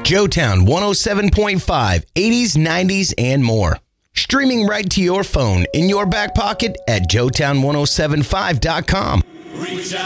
Joetown 107.5, 80s, 90s, and more. Streaming right to your phone in your back pocket at joetown1075.com. Reach out.